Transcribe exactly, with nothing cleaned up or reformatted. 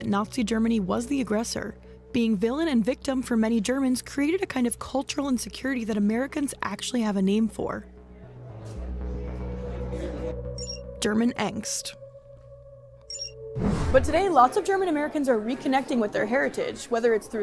Nazi Germany was the aggressor. Being villain and victim for many Germans created a kind of cultural insecurity that Americans actually have a name for. German angst. But today, lots of German Americans are reconnecting with their heritage, whether it's through